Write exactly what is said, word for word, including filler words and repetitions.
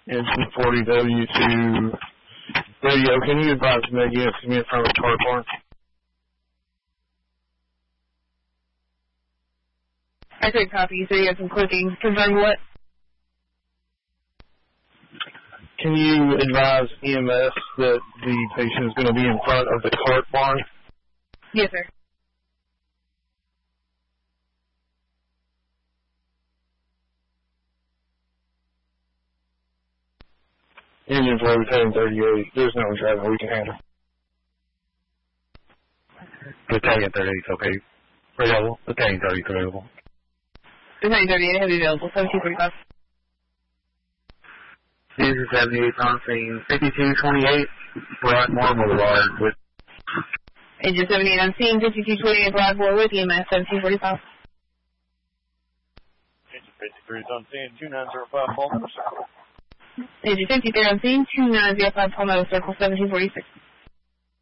Engine forty W two radio. Can you advise me again to me in front of the car barn? I said copy. You said you had some clicking. Confirm what? Can you advise E M S that the patient is going to be in front of the cart barn? Yes, sir. Engine for return thirty-eight. There's no traffic we can handle. Battalion thirty-eight, okay. Available. Battalion thirty-eight available. Battalion thirty-eight, heavy available. seventeen forty-five. Engine seventy-eight on scene. fifty-two twenty-eight. Blackmore Boulevard with... Engine seventy-eight on scene. fifty-two twenty-eight Blackmore with E M S. seventeen forty-five. Engine fifty-three is on scene. two nine zero five Palmetto Circle. Engine fifty-three on scene. two nine zero five Palmetto Circle. seventeen forty-six.